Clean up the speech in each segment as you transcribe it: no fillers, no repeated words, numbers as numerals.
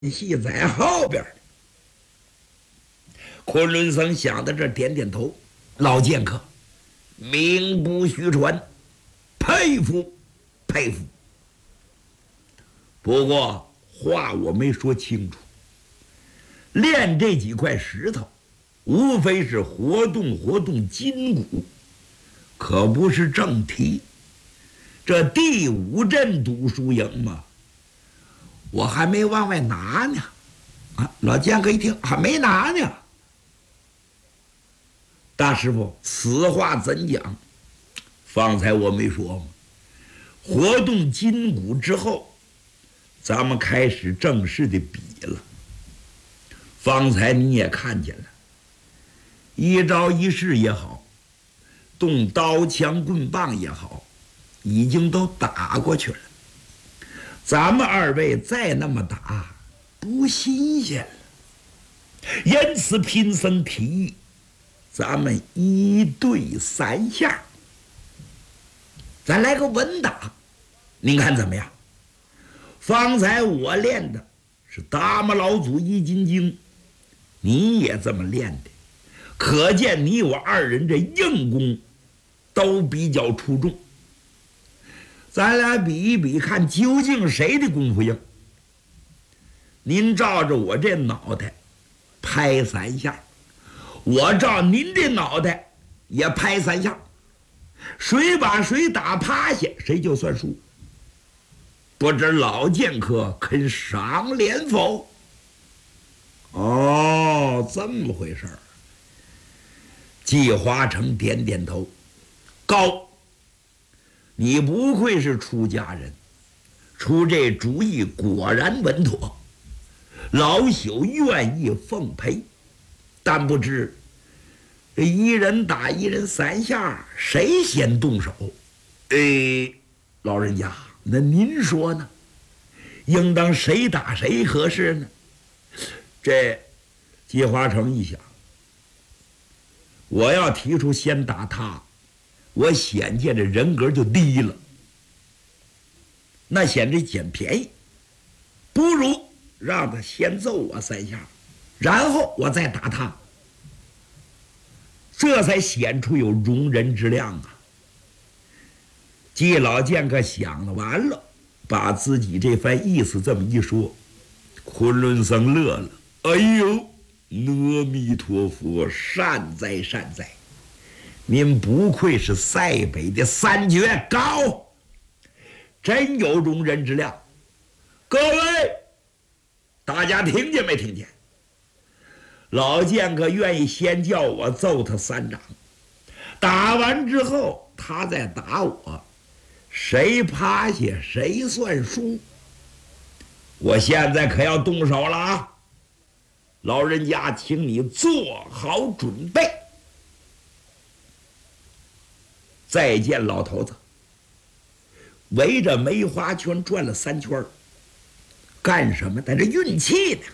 戏在后边。昆仑僧想到这，点点头。老剑客，名不虚传，佩服佩服。不过话我没说清楚，练这几块石头，无非是活动活动筋骨，可不是正题。这第5阵读书营嘛，我还没往外拿呢。老剑客一听，还没拿呢。大师傅，此话怎讲？方才我没说吗？活动筋骨之后，咱们开始正式的比了。方才你也看见了，一招一式也好，动刀枪棍棒也好，已经都打过去了。咱们二位再那么打，不新鲜了。因此贫僧提议，咱们1对3下，咱来个稳打，您看怎么样？方才我练的是达摩老祖易筋经，你也这么练的，可见你我二人这硬功都比较出众。咱俩比一比，看究竟谁的功夫硬。您照着我这脑袋拍3下，我照您的脑袋也拍3下，谁把谁打趴下，谁就算输。不知老剑客肯赏脸否？哦，这么回事儿。季华成点点头，高，你不愧是出家人，出这主意果然稳妥，老朽愿意奉陪。但不知一人打一人3下，谁先动手？老人家，那您说呢？应当谁打谁合适呢？这季华成一想，我要提出先打他，我显见这人格就低了，那显着捡便宜，不如让他先揍我3下，然后我再打他，这才显出有容人之量啊。季老剑客想了完了，把自己这番意思这么一说，昆仑僧乐了。哎呦，阿弥陀佛，善哉善哉，您不愧是塞北的3绝，高，真有容人之量。各位大家听见没听见？老剑客愿意先叫我揍他3掌，打完之后他再打我，谁趴下谁算输。我现在可要动手了啊！老人家，请你做好准备。再见，老头子。围着梅花圈转了3圈，干什么？在这运气呢。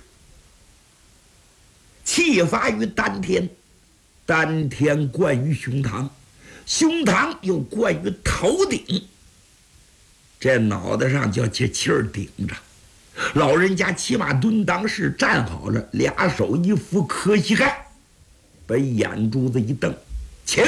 气发于丹田，丹田贯于胸膛，胸膛又贯于头顶，这脑袋上叫气儿顶着。老人家骑马蹲裆式站好了，2手一扶磕膝盖，把眼珠子一瞪，请。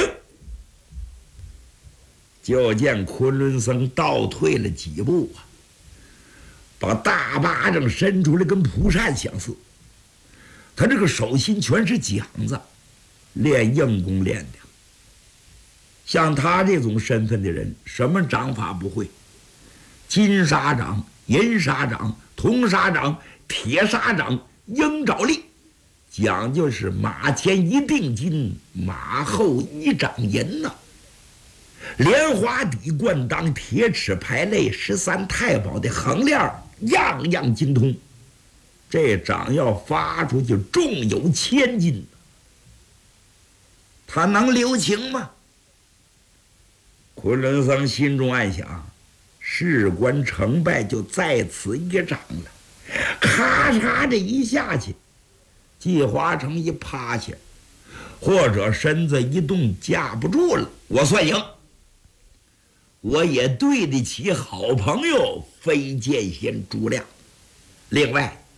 就见昆仑僧倒退了几步啊，把大巴掌伸出来跟蒲扇相似。他这个手心全是茧子，练硬功练的。像他这种身份的人，什么掌法不会？金沙掌、银沙掌、铜沙掌、铁砂掌、鹰爪力，讲究是马前1锭金，马后1掌银呐。莲花底冠当、铁齿排类、13太保的横链，样样精通。这掌要发出去，重有1000斤，他能留情吗？昆仑僧心中暗想，事关成败，就在此一掌了。咔嚓，这一下去，季华成一趴下，或者身子一动架不住了，我算赢。我也对得起好朋友飞剑仙朱亮。另外